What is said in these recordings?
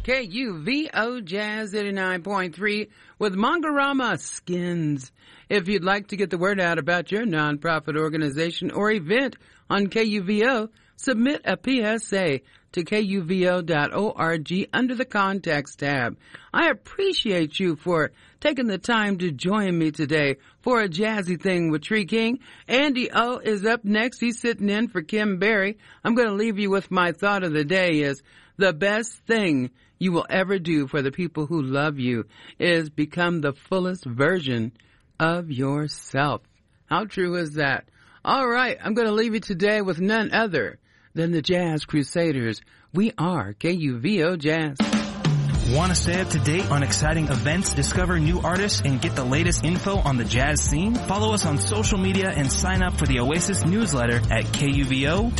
KUVO Jazz 89.3 with Mangarama Skins. If you'd like to get the word out about your nonprofit organization or event on KUVO, submit a PSA to KUVO.org under the Contacts tab. I appreciate you for taking the time to join me today for a jazzy thing with Tree King. Andy O is up next. He's sitting in for Kim Berry. I'm going to leave you with my thought of the day is the best thing you will ever do for the people who love you is become the fullest version of yourself. How true is that? All right, I'm going to leave you today with none other than the Jazz Crusaders. We are KUVO Jazz. Want to stay up to date on exciting events, discover new artists, and get the latest info on the jazz scene? Follow us on social media and sign up for the Oasis newsletter at KUVO.org.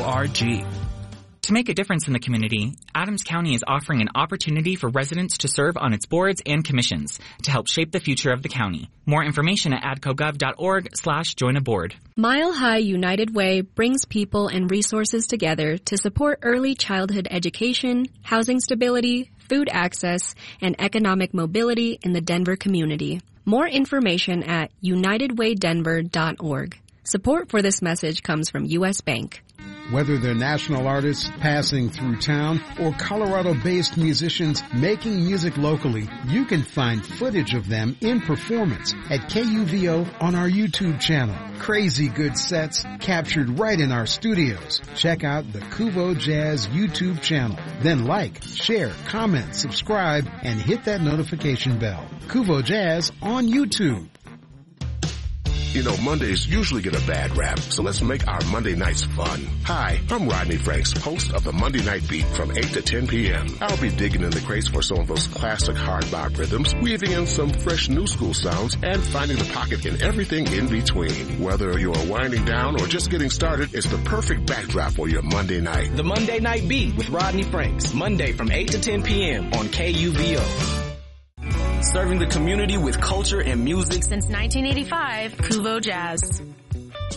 To make a difference in the community, Adams County is offering an opportunity for residents to serve on its boards and commissions to help shape the future of the county. More information at adcogov.org/join-a-board. Mile High United Way brings people and resources together to support early childhood education, housing stability, food access, and economic mobility in the Denver community. More information at unitedwaydenver.org. Support for this message comes from U.S. Bank. Whether they're national artists passing through town or Colorado-based musicians making music locally, you can find footage of them in performance at KUVO on our YouTube channel. Crazy good sets captured right in our studios. Check out the KUVO Jazz YouTube channel. Then like, share, comment, subscribe, and hit that notification bell. KUVO Jazz on YouTube. You know, Mondays usually get a bad rap, so let's make our Monday nights fun. Hi, I'm Rodney Franks, host of the Monday Night Beat from 8 to 10 p.m. I'll be digging in the crates for some of those classic hard bop rhythms, weaving in some fresh new school sounds, and finding the pocket in everything in between. Whether you're winding down or just getting started, it's the perfect backdrop for your Monday night. The Monday Night Beat with Rodney Franks, Monday from 8 to 10 p.m. on KUVO. Serving the community with culture and music since 1985, KUVO Jazz.